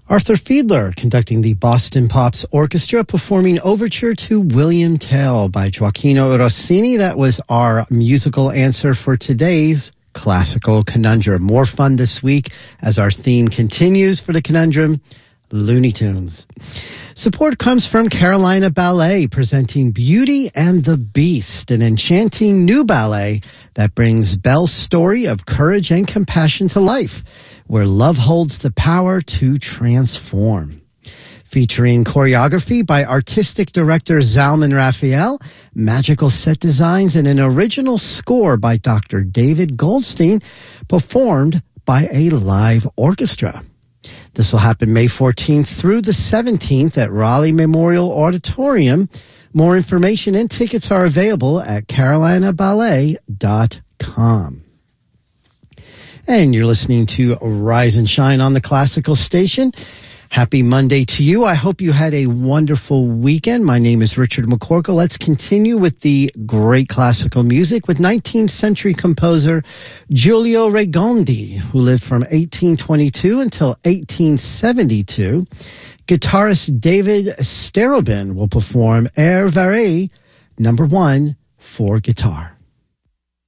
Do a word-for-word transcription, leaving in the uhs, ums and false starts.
Arthur Fiedler conducting the Boston Pops Orchestra, performing Overture to William Tell by Gioachino Rossini. That was our musical answer for today's Classical Conundrum. More fun this week as our theme continues for the conundrum, Looney Tunes. Support comes from Carolina Ballet, presenting Beauty and the Beast, an enchanting new ballet that brings Belle's story of courage and compassion to life, where love holds the power to transform. Featuring choreography by artistic director Zalman Raphael, magical set designs, and an original score by Doctor David Goldstein, performed by a live orchestra. This will happen May fourteenth through the seventeenth at Raleigh Memorial Auditorium. More information and tickets are available at carolina ballet dot com. And you're listening to Rise and Shine on the Classical Station. Happy Monday to you. I hope you had a wonderful weekend. My name is Richard McCorkle. Let's continue with the great classical music with nineteenth century composer Giulio Regondi, who lived from eighteen twenty-two until eighteen seventy-two. Guitarist David Starobin will perform Air Varie, number one, for guitar.